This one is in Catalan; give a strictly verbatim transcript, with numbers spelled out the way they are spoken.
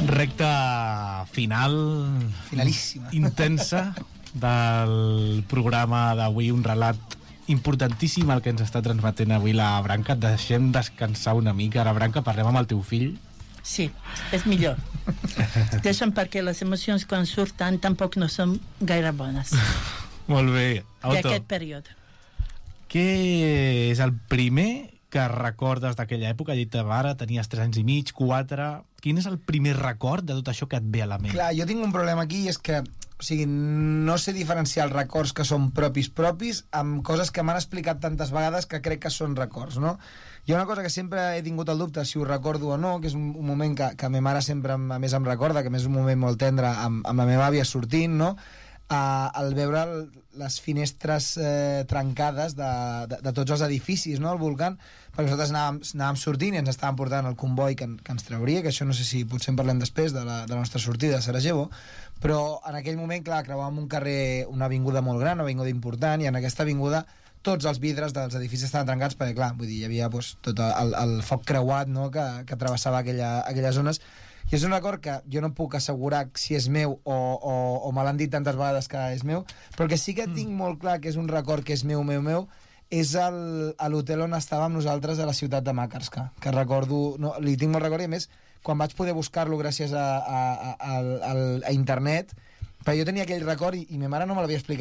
Recta final... Finalíssima. Intensa del programa d'avui, un relat importantíssim el que ens està transmetent avui la Branca. Et deixem descansar una mica. Ara, Branca, parlem amb el teu fill. Sí, és millor. Deixa'm, perquè les emocions quan surten tampoc no són gaire bones. Molt bé. Auto. D'aquest període. Què és el primer que recordes d'aquella època? Ja dit ara, tenies tres anys i mig, quatre... Quin és el primer record de tot això que et ve a la ment? Clar, jo tinc un problema aquí, i és que o sigui, no sé diferenciar els records que són propis propis amb coses que m'han explicat tantes vegades que crec que són records, no? Hi ha una cosa que sempre he tingut el dubte si ho recordo o no, que és un, un moment que, que ma mare sempre, a més, em recorda, que a més és un moment molt tendre amb, amb la meva àvia sortint, no? Uh, al veure el, les finestres eh, trencades de, de, de tots els edificis, no? Al volcán, perquè nosaltres anàvem, anàvem sortint i ens estàvem portant el comboi que, que ens trauria, que això no sé si potser en parlem després de la, de la nostra sortida a Sarajevo, però en aquell moment, clar, creuàvem un carrer, una avinguda molt gran, una avinguda important, i en aquesta avinguda tots els vidres dels edificis estaven trencats perquè, clar, vull dir, hi havia pues, tot el, el foc creuat, no?, que, que travessava aquella, aquelles zones. I és un record que jo no puc assegurar si és meu o, o, o me l'han dit tantes vegades que és meu, però que sí que tinc molt clar que és un record que és meu, meu, meu, és el, a l'hotel on estàvem nosaltres a la ciutat de Makarska, que recordo, no, li tinc molt record, i a més, quan vaig poder buscar-lo gràcies a, a, a, a, a internet, però jo tenia aquell record i, i ma mare no me l'havia explicat